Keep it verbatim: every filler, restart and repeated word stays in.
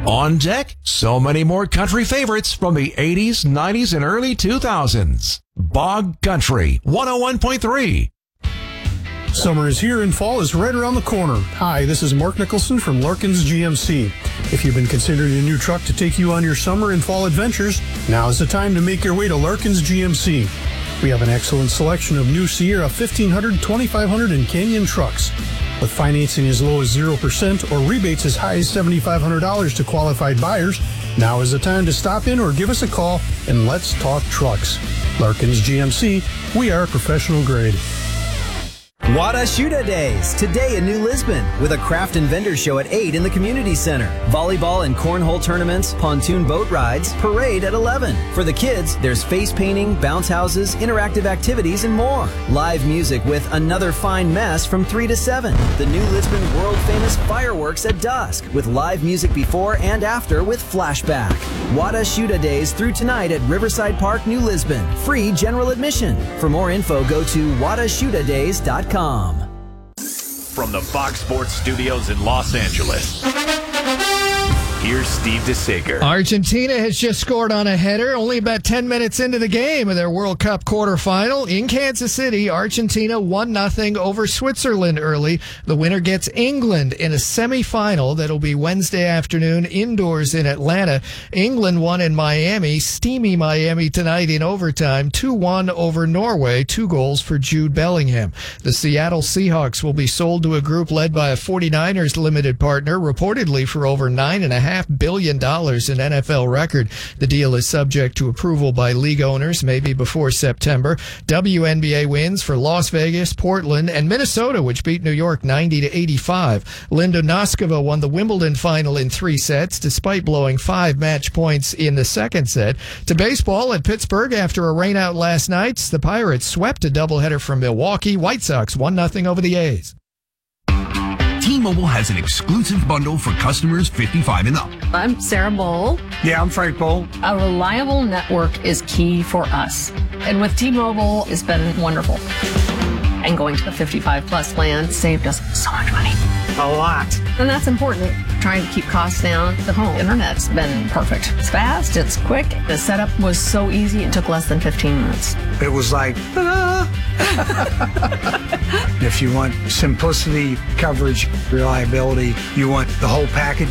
On deck, so many more country favorites from the eighties, nineties, and early two thousands. Bog Country, one oh one point three. Summer is here and fall is right around the corner. Hi, this is Mark Nicholson from Larkins G M C. If you've been considering a new truck to take you on your summer and fall adventures, now is the time to make your way to Larkins G M C. We have an excellent selection of new Sierra fifteen hundred, twenty-five hundred, and Canyon trucks. With financing as low as zero percent or rebates as high as seven thousand five hundred dollars to qualified buyers, now is the time to stop in or give us a call and let's talk trucks. Larkins G M C, we are professional grade. Wada Shuda Days, today in New Lisbon, with a craft and vendor show at eight in the community center. Volleyball and cornhole tournaments, pontoon boat rides, parade at eleven. For the kids, there's face painting, bounce houses, interactive activities, and more. Live music with Another Fine Mess from three to seven. The New Lisbon world-famous fireworks at dusk, with live music before and after with Flashback. Wada Shuda Days through tonight at Riverside Park, New Lisbon. Free general admission. For more info, go to wada shuda days dot com. From the Fox Sports Studios in Los Angeles, here's Steve DeSager. Argentina has just scored on a header, only about ten minutes into the game of their World Cup quarterfinal. In Kansas City, Argentina one nothing over Switzerland early. The winner gets England in a semifinal that'll be Wednesday afternoon indoors in Atlanta. England won in Miami, steamy Miami tonight in overtime, two one over Norway, two goals for Jude Bellingham. The Seattle Seahawks will be sold to a group led by a 49ers limited partner, reportedly for over nine and a half billion dollars in N F L record. The deal is subject to approval by league owners, maybe before September. W N B A wins for Las Vegas, Portland, and Minnesota, which beat New York ninety to eighty-five. Linda Noskova won the Wimbledon final in three sets, despite blowing five match points in the second set. To baseball at Pittsburgh after a rainout last night, the Pirates swept a doubleheader from Milwaukee. White Sox one nothing over the A's. T-Mobile has an exclusive bundle for customers fifty-five and up. I'm Sarah Bowl. Yeah, I'm Frank Bowl. A reliable network is key for us. And with T-Mobile, it's been wonderful. And going to the fifty-five plus plan saved us so much money. A lot. And that's important. Trying to keep costs down. The home internet's been perfect. It's fast, it's quick. The setup was so easy, it took less than fifteen minutes. It was like, ta-da! If you want simplicity, coverage, reliability, you want the whole package.